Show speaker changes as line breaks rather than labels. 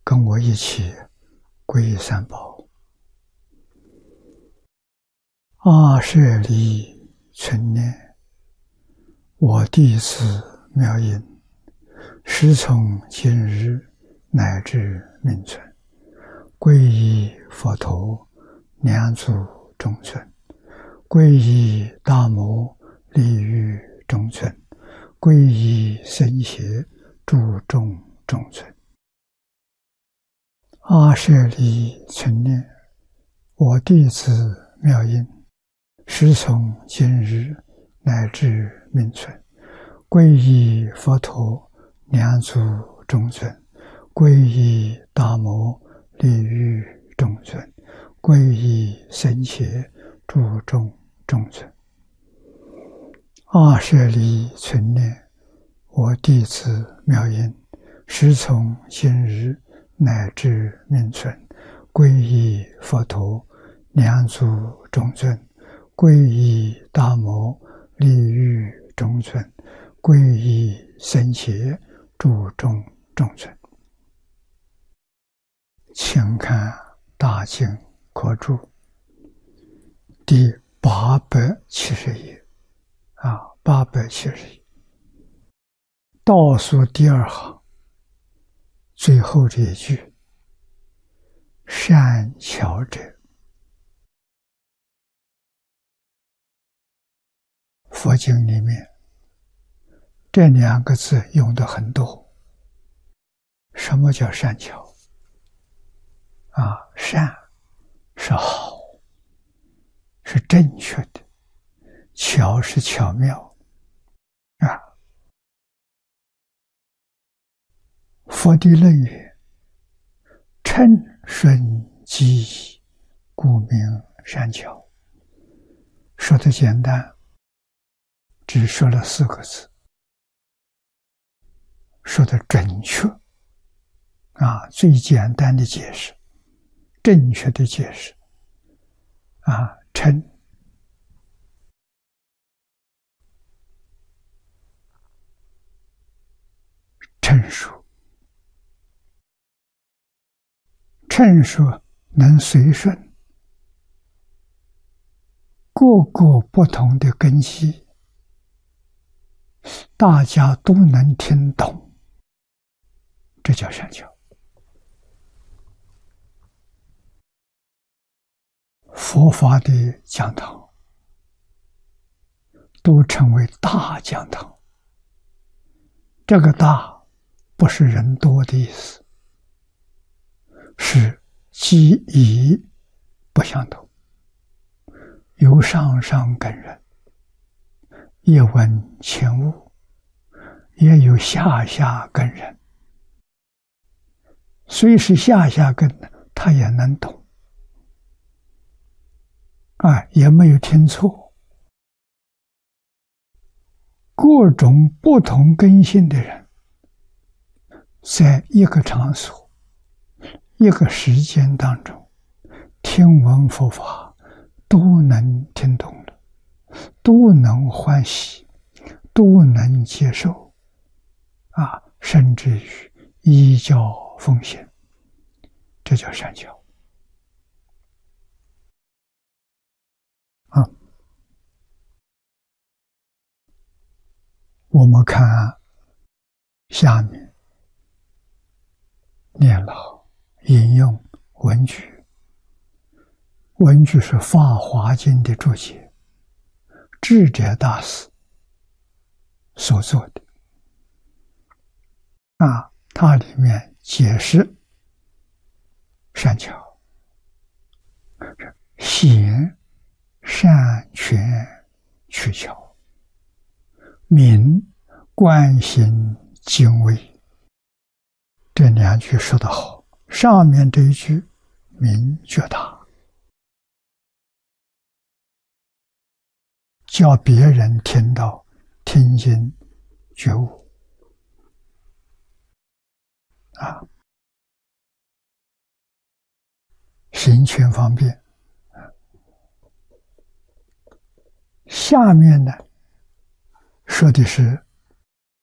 跟我一起皈依三宝。阿舍离存念，我弟子妙音，时从今日乃至命存，皈依佛陀，两足中尊；皈依大摩，利欲中尊；皈依僧伽，注众中尊。阿舍离存念，我弟子妙音，时从今日乃至命存，皈依佛陀，两足中尊；皈依大摩，利欲中尊；皈依僧伽，注众中尊。阿舍离存念，我弟子妙音，时从今日乃至命存，皈依佛陀，两足中尊；皈依大摩，利欲中尊；皈依僧伽，注众中尊。请看大经科注第870页，870页倒数第二行最后这一句：善巧者。佛经里面这两个字用的很多。什么叫善巧？善是好，是正确的；巧是巧妙。佛的论语：称顺机宜，故名善巧。说的简单，只说了4个字，说的准确。最简单的解释，正确的解释。称述，称述能随顺各个不同的根基，大家都能听懂，这叫善巧。佛法的讲堂都称为大讲堂，这个大不是人多的意思，是机宜不相同，有上上根人，也闻前悟，也有下下根人。虽是下下根，他也能懂，也没有听错。各种不同根性的人，在一个场所、一个时间当中听闻佛法，都能听懂了，都能欢喜，都能接受，甚至于依教奉行，这叫善巧。我们看下面念老引用文句，文句是《法华经》的注解，智者大师所做的。它里面解释善巧，显善全取巧，明观心精微。这2句说得好，上面这一句明觉大，叫别人听到听经觉悟。行权方便。下面呢，说的是